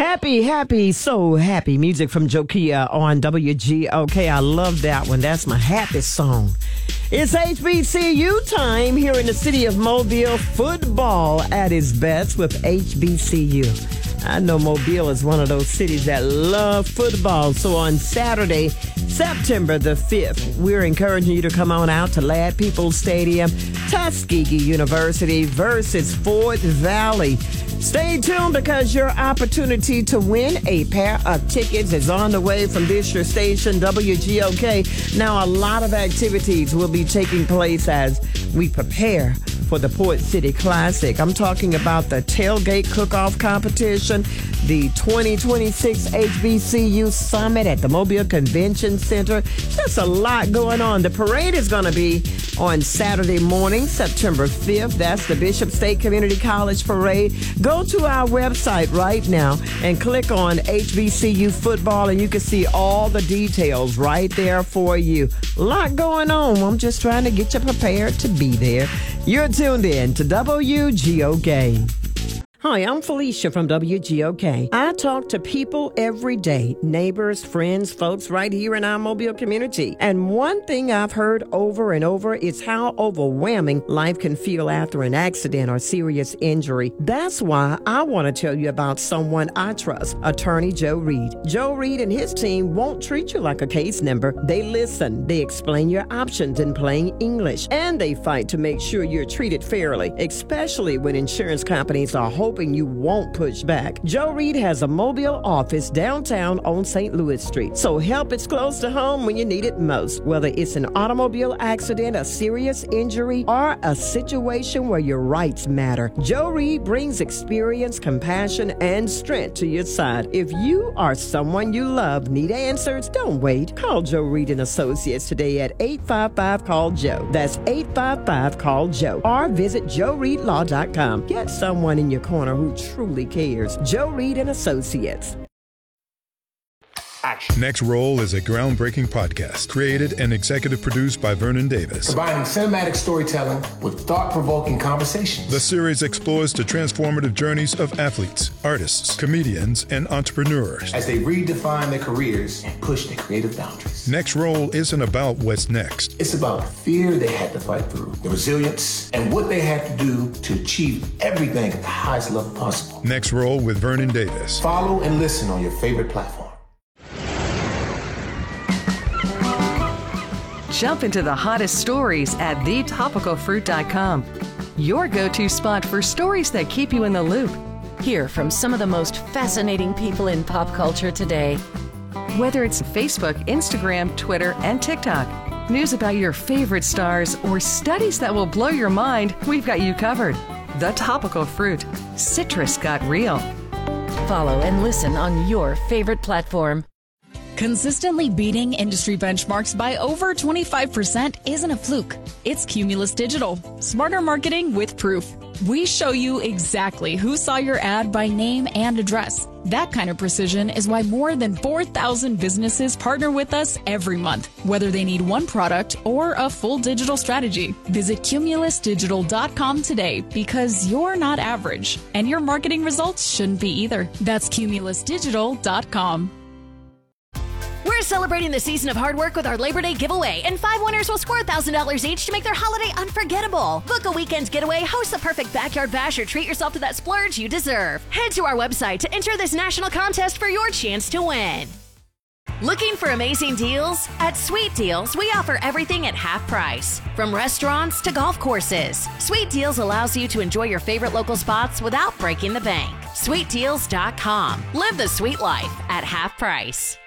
So happy music from Jokia on WGOK. I love that one. That's my happy song. It's HBCU time here in the city of Mobile. Football at its best with HBCU. I know Mobile is one of those cities that love football. So on Saturday, September the 5th, we're encouraging you to come on out to Ladd Peoples Stadium, Tuskegee University versus Fort Valley. Stay tuned because your opportunity to win a pair of tickets is on the way from this your station, WGOK. Now, a lot of activities will be taking place as we prepare for the Port City Classic. I'm talking about the tailgate cook-off competition, the 2026 HBCU Summit at the Mobile Convention Center. There's a lot going on. The parade is going to be on Saturday morning, September 5th. That's the Bishop State Community College Parade. Go to our website right now and click on HBCU football, and you can see all the details right there for you. A lot going on. I'm just trying to get you prepared to be there. You're tuned in to WGOK. Hi, I'm Felicia from WGOK. I talk to people every day, neighbors, friends, folks right here in our Mobile community. And one thing I've heard over and over is how overwhelming life can feel after an accident or serious injury. That's why I want to tell you about someone I trust, Attorney Joe Reed. Joe Reed and his team won't treat you like a case number. They listen, they explain your options in plain English, and they fight to make sure you're treated fairly, especially when insurance companies are hoping you won't push back. Joe Reed has a Mobile office downtown on St. Louis Street, so help is close to home when you need it most. Whether it's an automobile accident, a serious injury, or a situation where your rights matter, Joe Reed brings experience, compassion, and strength to your side. If you or someone you love need answers, don't wait. Call Joe Reed and Associates today at 855-CALL-JOE. That's 855-CALL-JOE. Or visit joereedlaw.com. Get someone in your corner who truly cares. Joe Reed and Associates. Action. Next Roll is a groundbreaking podcast created and executive produced by Vernon Davis. Combining cinematic storytelling with thought-provoking conversations. The series explores the transformative journeys of athletes, artists, comedians, and entrepreneurs as they redefine their careers and push their creative boundaries. Next Roll isn't about what's next. It's about the fear they had to fight through, the resilience, and what they had to do to achieve everything at the highest level possible. Next Roll with Vernon Davis. Follow and listen on your favorite platform. Jump into the hottest stories at thetopicalfruit.com. Your go-to spot for stories that keep you in the loop. Hear from some of the most fascinating people in pop culture today. Whether it's Facebook, Instagram, Twitter, and TikTok, news about your favorite stars, or studies that will blow your mind, we've got you covered. The Topical Fruit. Citrus got real. Follow and listen on your favorite platform. Consistently beating industry benchmarks by over 25% isn't a fluke. It's Cumulus Digital. Smarter marketing with proof. We show you exactly who saw your ad by name and address. That kind of precision is why more than 4,000 businesses partner with us every month, whether they need one product or a full digital strategy. Visit cumulusdigital.com today because you're not average, and your marketing results shouldn't be either. That's cumulusdigital.com. We're celebrating the season of hard work with our Labor Day giveaway, and 5 winners will score $1,000 each to make their holiday unforgettable. Book a weekend getaway, host the perfect backyard bash, or treat yourself to that splurge you deserve. Head to our website to enter this national contest for your chance to win. Looking for amazing deals? At Sweet Deals, we offer everything at half price. From restaurants to golf courses, Sweet Deals allows you to enjoy your favorite local spots without breaking the bank. SweetDeals.com. Live the sweet life at half price.